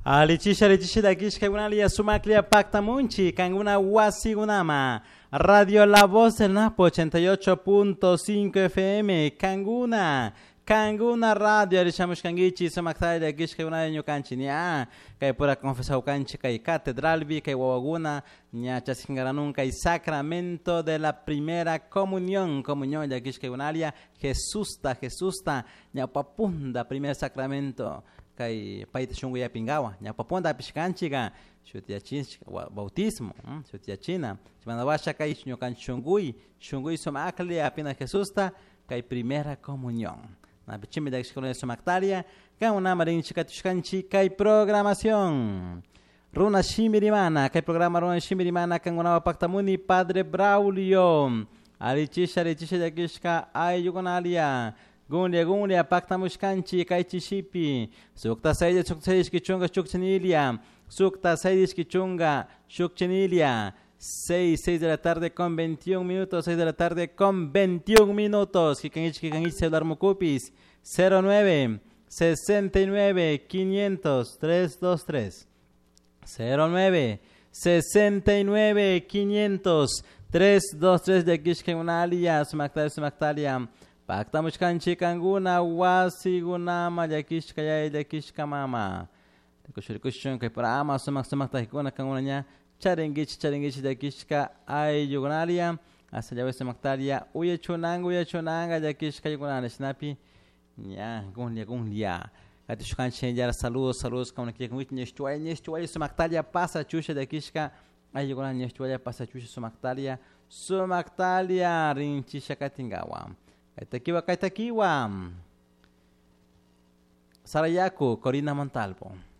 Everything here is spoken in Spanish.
Alichisha dakish kagunalia sumaklia pacta munchi kanguna wasigunama. Radio La Voz del Napo 88.5 FM Kanguna Radio Arishamush kangichi samaktay dakish kaguna nyukanchi nya kay pura confesau kanchi kay catedral vi kay wawaguna nya chasingaranun kay sacramento de la primera comunión dakish kagunalia Jesusta nya papunda primer sacramento kay paita shungu ya pingawa nya papunda pishkanchiga shutia chinchika bautismo shutia china chimanawasha kay shunyokan shungui somakli apina Jesusta kay primera comunión na bichimi da escola somaktaria kay una marin chikatushkanchi kay programación runa shimirimana kay programa runa shimirimana kay una paktamuni padre Braulio alichisha yakishka ay yugonalia Gunlia paktamushkanchi kay chishipi sukta saydes kichunga shukchinilia sukta saydes kichunga shukchinilia 6 de la tarde con 21 minutos 6 de la tarde con 21 minutos kikanich celular mukupis 09 69 500 323 09 69 500 323 de kishkemunalia sumaktalia Paktamushkanchi kanguna wasigunama yakishkaya yakishkamama. Kushurikushun kay para ama sumaktahikuna kanguna nya charingichi yakishka ay yugunalia asa yawe sumaktalia uyachunanga yakishka yugunana snapi nya gunlia. Katishkanchi yara saludos kanguna kiyakumit nyestuay sumaktalia pasa chusha yakishka ay yugunana nyestuay pasa chusha sumaktalia rinchisha katingawa. Kaitakiwa Sarayaku Corina Montalvo